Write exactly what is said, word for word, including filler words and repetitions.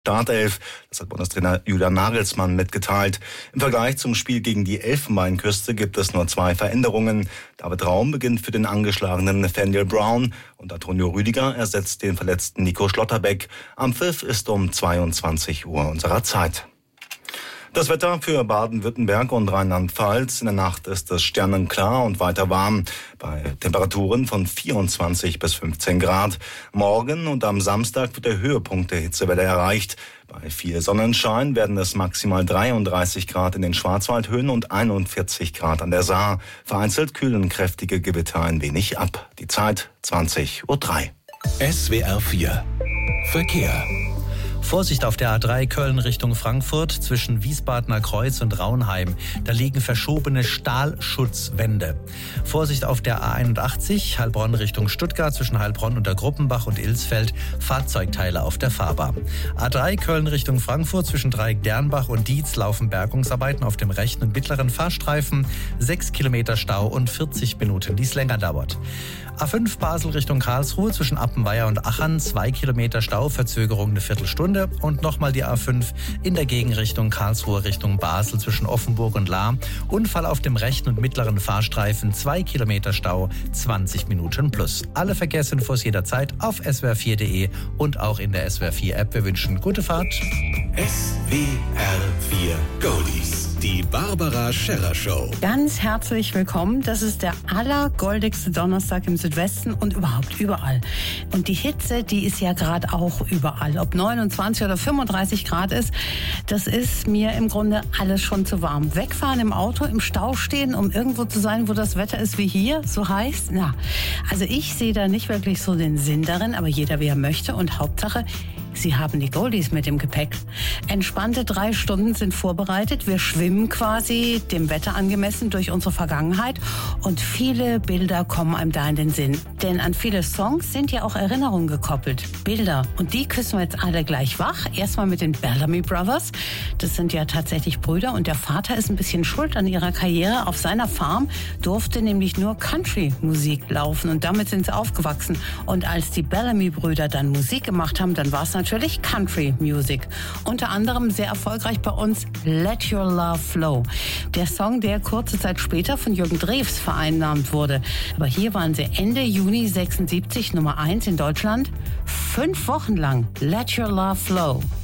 Startelf. Das hat Bundestrainer Julian Nagelsmann mitgeteilt. Im Vergleich zum Spiel gegen die Elfenbeinküste gibt es nur zwei Veränderungen. David Raum beginnt für den angeschlagenen Nathaniel Brown und Antonio Rüdiger ersetzt den verletzten Nico Schlotterbeck. Am Pfiff ist um zweiundzwanzig Uhr unserer Zeit. Das Wetter für Baden-Württemberg und Rheinland-Pfalz. In der Nacht ist es sternenklar und weiter warm bei Temperaturen von vierundzwanzig bis fünfzehn Grad. Morgen und am Samstag wird der Höhepunkt der Hitzewelle erreicht. Bei viel Sonnenschein werden es maximal dreiunddreißig Grad in den Schwarzwaldhöhen und einundvierzig Grad an der Saar. Vereinzelt kühlen kräftige Gewitter ein wenig ab. Die Zeit zwanzig Uhr drei. S W R vier Verkehr. Vorsicht auf der A drei Köln Richtung Frankfurt zwischen Wiesbadener Kreuz und Raunheim. Da liegen verschobene Stahlschutzwände. Vorsicht auf der A einundachtzig Heilbronn Richtung Stuttgart zwischen Heilbronn unter Gruppenbach und Ilsfeld. Fahrzeugteile auf der Fahrbahn. A drei Köln Richtung Frankfurt zwischen Dreieck-Dernbach und Dietz laufen Bergungsarbeiten auf dem rechten und mittleren Fahrstreifen. Sechs Kilometer Stau und vierzig Minuten, die es länger dauert. A fünf Basel Richtung Karlsruhe zwischen Appenweier und Achern, zwei Kilometer Stau, Verzögerung eine Viertelstunde. Und nochmal die A fünf in der Gegenrichtung Karlsruhe Richtung Basel zwischen Offenburg und Lahr. Unfall auf dem rechten und mittleren Fahrstreifen, zwei Kilometer Stau, zwanzig Minuten plus. Alle Verkehrsinfos jederzeit auf s w r vier punkt d e und auch in der S W R vier App. Wir wünschen gute Fahrt. S W R vier Goldies. Die Barbara Scherrer Show. Ganz herzlich willkommen. Das ist der allergoldigste Donnerstag im Südwesten und überhaupt überall. Und die Hitze, die ist ja gerade auch überall. Ob neunundzwanzig oder fünfunddreißig Grad ist, das ist mir im Grunde alles schon zu warm. Wegfahren im Auto, im Stau stehen, um irgendwo zu sein, wo das Wetter ist wie hier, so heiß. Ja, also ich sehe da nicht wirklich so den Sinn darin, aber jeder wie er möchte. Und Hauptsache, Sie haben die Goldies mit im Gepäck. Entspannte drei Stunden sind vorbereitet. Wir schwimmen quasi dem Wetter angemessen durch unsere Vergangenheit. Und viele Bilder kommen einem da in den Sinn. Denn an viele Songs sind ja auch Erinnerungen gekoppelt. Bilder. Und die küssen wir jetzt alle gleich wach. Erstmal mit den Bellamy Brothers. Das sind ja tatsächlich Brüder. Und der Vater ist ein bisschen schuld an ihrer Karriere. Auf seiner Farm durfte nämlich nur Country-Musik laufen. Und damit sind sie aufgewachsen. Und als die Bellamy-Brüder dann Musik gemacht haben, dann war es natürlich Country Music. Unter anderem sehr erfolgreich bei uns Let Your Love Flow. Der Song, der kurze Zeit später von Jürgen Drews vereinnahmt wurde. Aber hier waren sie Ende Juni sechsundsiebzig Nummer eins in Deutschland. Fünf Wochen lang Let Your Love Flow.